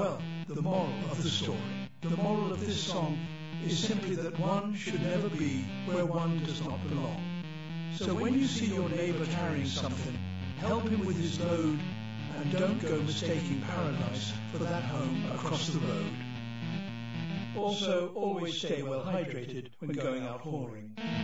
Well, the moral of the story, the moral of this song is simply that one should never be where one does not belong. So when you see your neighbour carrying something, help him with his load, and don't go mistaking paradise for that home across the road. Also, always stay well hydrated when going out whoring.